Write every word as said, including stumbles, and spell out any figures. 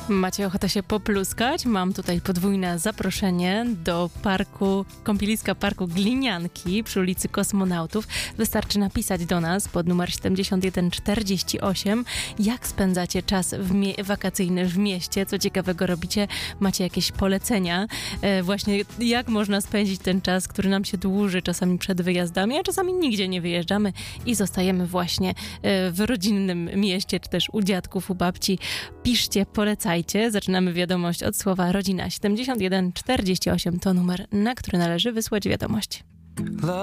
Macie ochotę się popluskać? Mam tutaj podwójne zaproszenie do parku, kąpieliska Parku Glinianki przy ulicy Kosmonautów. Wystarczy napisać do nas pod numer siedemdziesiąt jeden czterdzieści osiem, jak spędzacie czas w mie- wakacyjny w mieście, co ciekawego robicie, macie jakieś polecenia, e, właśnie jak można spędzić ten czas, który nam się dłuży czasami przed wyjazdami, a czasami nigdzie nie wyjeżdżamy i zostajemy właśnie e, w rodzinnym mieście, czy też u dziadków, u babci. Piszcie, polecajcie. Zaczynamy wiadomość od słowa rodzina. siedemdziesiąt jeden czterdzieści osiem to numer, na który należy wysłać wiadomość.